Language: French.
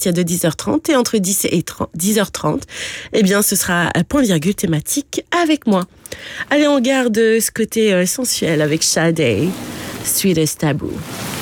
partir de 10h30 et entre 10h30, eh bien, ce sera un point virgule thématique avec moi. Allez, on garde ce côté sensuel avec Sade, Sweetest Taboo.